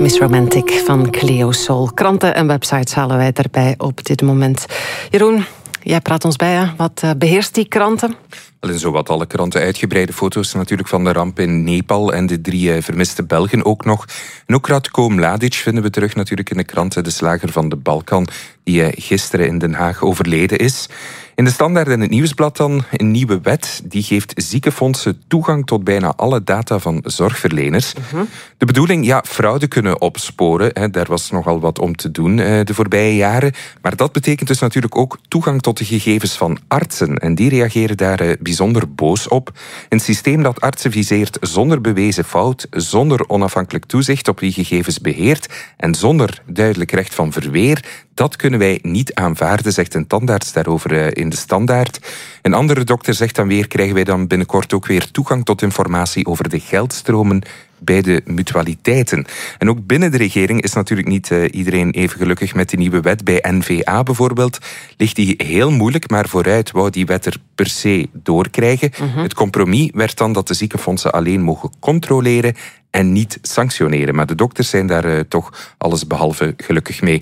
Miss Romantic van Cleo Sol. Kranten en websites halen wij erbij op dit moment. Jeroen, jij praat ons bij, hè? Wat beheerst die kranten? Wel, in zowat alle kranten uitgebreide foto's natuurlijk van de ramp in Nepal en de 3 vermiste Belgen ook nog. En ook Ratko Mladic vinden we terug natuurlijk in de kranten, de slager van de Balkan, die gisteren in Den Haag overleden is. In de Standaard en het Nieuwsblad dan een nieuwe wet. Die geeft ziekenfondsen toegang tot bijna alle data van zorgverleners. De bedoeling, fraude kunnen opsporen. Daar was nogal wat om te doen de voorbije jaren. Maar dat betekent dus natuurlijk ook toegang tot de gegevens van artsen. En die reageren daar bijzonder boos op. Een systeem dat artsen viseert zonder bewezen fout, zonder onafhankelijk toezicht op wie gegevens beheert en zonder duidelijk recht van verweer, dat kunnen wij niet aanvaarden, zegt een tandarts daarover in de Standaard. Een andere dokter zegt dan weer, krijgen wij dan binnenkort ook weer toegang tot informatie over de geldstromen bij de mutualiteiten. En ook binnen de regering is natuurlijk niet iedereen even gelukkig met de nieuwe wet. Bij N-VA bijvoorbeeld ligt die heel moeilijk, maar vooruit wou die wet er per se doorkrijgen. Het compromis werd dan dat de ziekenfondsen alleen mogen controleren en niet sanctioneren. Maar de dokters zijn daar toch allesbehalve gelukkig mee.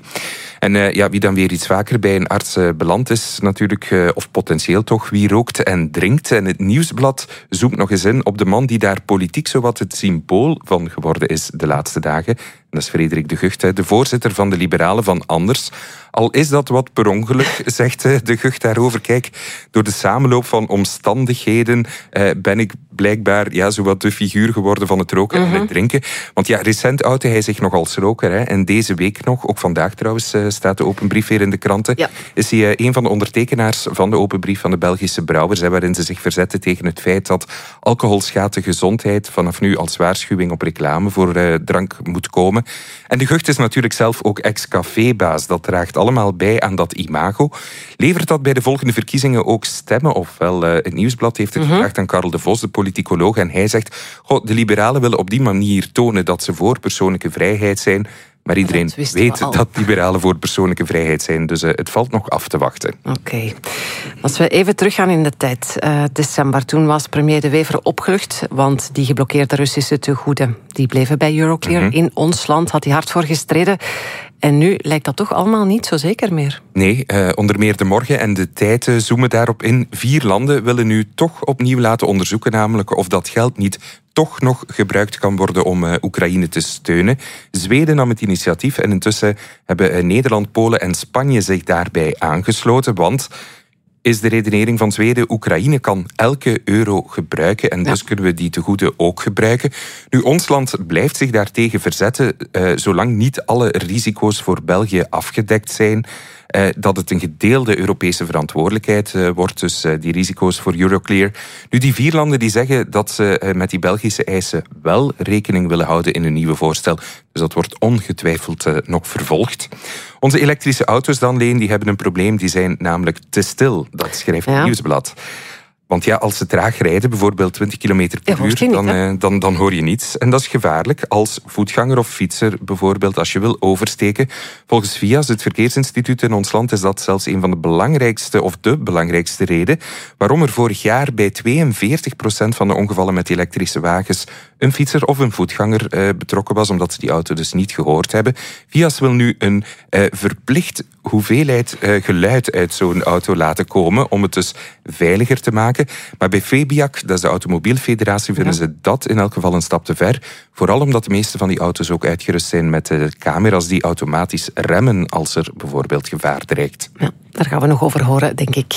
En wie dan weer iets vaker bij een arts beland is natuurlijk, of potentieel toch, wie rookt en drinkt. En het Nieuwsblad zoomt nog eens in op de man die daar politiek zowat het symbool van geworden is de laatste dagen. En dat is Frederik de Gucht, de voorzitter van de Liberalen van Anders. Al is dat wat per ongeluk, zegt de Gucht daarover. Kijk, door de samenloop van omstandigheden ben ik blijkbaar zowat de figuur geworden van het roken en het drinken. Want recent outte hij zich nog als roker. En deze week nog, ook vandaag trouwens, staat de open brief weer in de kranten. Is hij een van de ondertekenaars van de open brief van de Belgische brouwers, waarin ze zich verzetten tegen het feit dat alcohol schaadt de gezondheid, vanaf nu als waarschuwing op reclame voor drank moet komen. En de Gucht is natuurlijk zelf ook ex-cafébaas. Dat draagt allemaal bij aan dat imago. Levert dat bij de volgende verkiezingen ook stemmen? Ofwel, het Nieuwsblad heeft het gevraagd aan Karel de Vos, de politicoloog, en hij zegt, de liberalen willen op die manier tonen dat ze voor persoonlijke vrijheid zijn. Maar iedereen weet dat liberalen voor persoonlijke vrijheid zijn. Dus het valt nog af te wachten. Oké. Als we even teruggaan in de tijd. December, toen was premier De Wever opgelucht, want die geblokkeerde Russische tegoeden, die bleven bij Euroclear. In ons land had hij hard voor gestreden. En nu lijkt dat toch allemaal niet zo zeker meer. Nee, onder meer De Morgen en De Tijd zoomen daarop in. 4 landen willen nu toch opnieuw laten onderzoeken, namelijk of dat geld niet toch nog gebruikt kan worden om Oekraïne te steunen. Zweden nam het initiatief en intussen hebben Nederland, Polen en Spanje zich daarbij aangesloten, want is de redenering van Zweden, Oekraïne kan elke euro gebruiken en dus kunnen we die tegoeden ook gebruiken. Nu, ons land blijft zich daartegen verzetten, zolang niet alle risico's voor België afgedekt zijn. Dat het een gedeelde Europese verantwoordelijkheid wordt, dus die risico's voor Euroclear. Nu, die 4 landen die zeggen dat ze met die Belgische eisen wel rekening willen houden in hun nieuwe voorstel. Dus dat wordt ongetwijfeld nog vervolgd. Onze elektrische auto's dan, Leen, die hebben een probleem. Die zijn namelijk te stil. Dat schrijft het Nieuwsblad. Want als ze traag rijden, bijvoorbeeld 20 km per uur, dan hoor je niets. En dat is gevaarlijk als voetganger of fietser, bijvoorbeeld, als je wil oversteken. Volgens VIAS, het verkeersinstituut in ons land, is dat zelfs een van de belangrijkste, of de belangrijkste reden, waarom er vorig jaar bij 42% van de ongevallen met elektrische wagens een fietser of een voetganger betrokken was, omdat ze die auto dus niet gehoord hebben. VIAS wil nu een verplicht hoeveelheid geluid uit zo'n auto laten komen, om het dus veiliger te maken. Maar bij Febiac, dat is de Automobielfederatie, vinden ze dat in elk geval een stap te ver. Vooral omdat de meeste van die auto's ook uitgerust zijn met camera's die automatisch remmen als er bijvoorbeeld gevaar dreigt. Ja, daar gaan we nog over horen, denk ik.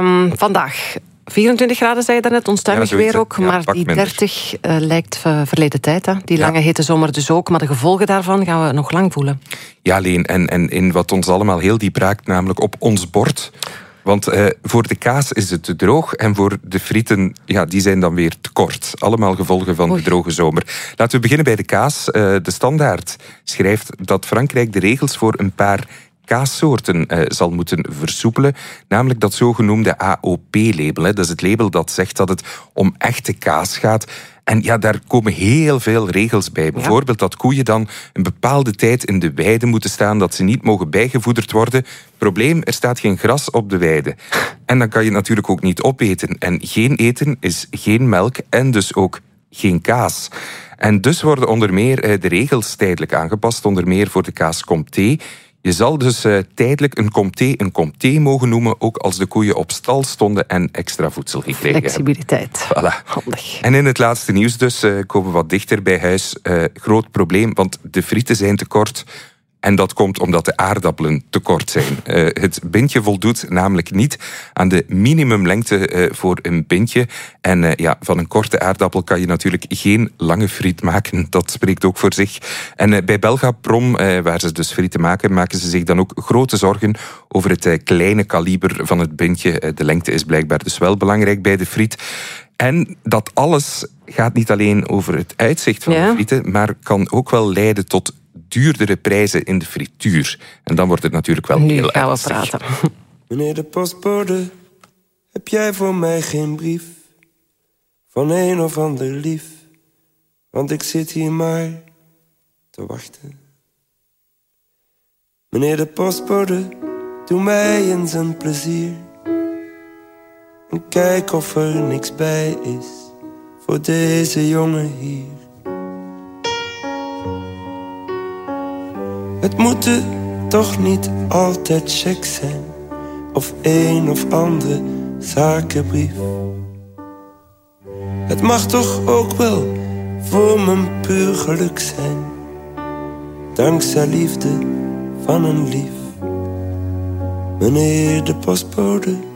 Vandaag 24 graden, zei je daarnet, onstuimig weer ook. Maar die 30 lijkt verleden tijd. Hè? Die lange hete zomer dus ook. Maar de gevolgen daarvan gaan we nog lang voelen. Ja, Leen. En in wat ons allemaal heel diep raakt, namelijk op ons bord. Want voor de kaas is het te droog en voor de frieten, die zijn dan weer te kort. Allemaal gevolgen van de droge zomer. Laten we beginnen bij de kaas. De Standaard schrijft dat Frankrijk de regels voor een paar kaassoorten zal moeten versoepelen. Namelijk dat zogenoemde AOP-label. Dat is het label dat zegt dat het om echte kaas gaat. En daar komen heel veel regels bij. Bijvoorbeeld dat koeien dan een bepaalde tijd in de weide moeten staan, dat ze niet mogen bijgevoederd worden. Probleem, er staat geen gras op de weide. En dan kan je het natuurlijk ook niet opeten. En geen eten is geen melk en dus ook geen kaas. En dus worden onder meer de regels tijdelijk aangepast, onder meer voor de kaas Comté. Je zal dus tijdelijk een comté mogen noemen, ook als de koeien op stal stonden en extra voedsel gekregen hebben. Flexibiliteit. Voilà. Handig. En in het laatste nieuws dus komen we wat dichter bij huis. Groot probleem, want de frieten zijn te kort. En dat komt omdat de aardappelen te kort zijn. Het bintje voldoet namelijk niet aan de minimumlengte voor een bintje. En van een korte aardappel kan je natuurlijk geen lange friet maken. Dat spreekt ook voor zich. En bij Belgaprom, waar ze dus frieten maken ze zich dan ook grote zorgen over het kleine kaliber van het bintje. De lengte is blijkbaar dus wel belangrijk bij de friet. En dat alles gaat niet alleen over het uitzicht van de frieten, maar kan ook wel leiden tot duurdere prijzen in de frituur. En dan wordt het natuurlijk wel nu heel gaan we ernstig. praten. Meneer de postbode, heb jij voor mij geen brief van een of ander lief? Want ik zit hier maar te wachten. Meneer de postbode, doe mij eens een plezier en kijk of er niks bij is voor deze jongen hier. Het moeten toch niet altijd checks zijn of een of andere zakenbrief. Het mag toch ook wel voor mijn puur geluk zijn, dankzij liefde van een lief. Meneer de postbode,